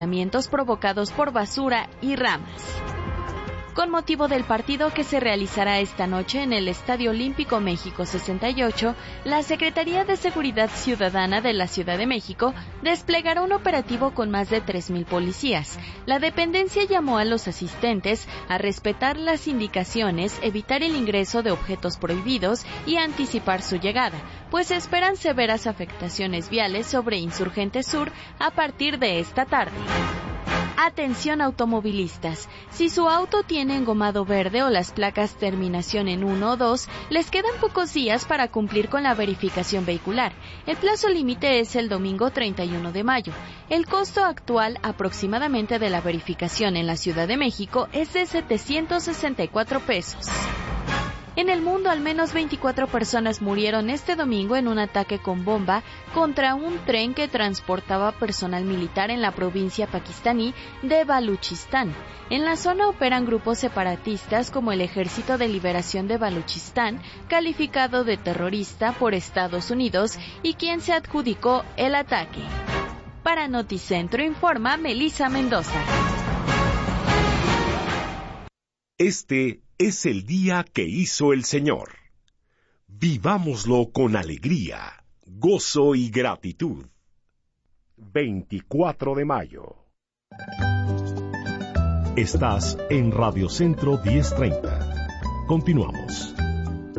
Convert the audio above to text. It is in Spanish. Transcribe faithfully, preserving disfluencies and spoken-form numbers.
provocados por basura y ramas. Con motivo del partido que se realizará esta noche en el Estadio Olímpico México sesenta y ocho, la Secretaría de Seguridad Ciudadana de la Ciudad de México desplegará un operativo con más de tres mil policías. La dependencia llamó a los asistentes a respetar las indicaciones, evitar el ingreso de objetos prohibidos y anticipar su llegada, pues esperan severas afectaciones viales sobre Insurgente Sur a partir de esta tarde. Atención automovilistas, si su auto tiene engomado verde o las placas terminación en uno o dos, les quedan pocos días para cumplir con la verificación vehicular. El plazo límite es el domingo treinta y uno de mayo. El costo actual aproximadamente de la verificación en la Ciudad de México es de setecientos sesenta y cuatro pesos. En el mundo, al menos veinticuatro personas murieron este domingo en un ataque con bomba contra un tren que transportaba personal militar en la provincia pakistaní de Baluchistán. En la zona operan grupos separatistas como el Ejército de Liberación de Baluchistán, calificado de terrorista por Estados Unidos y quien se adjudicó el ataque. Para Noticentro informa Melissa Mendoza. Este es el día que hizo el Señor. Vivámoslo con alegría, gozo y gratitud. veinticuatro de mayo. Estás en Radio Centro diez treinta. Continuamos.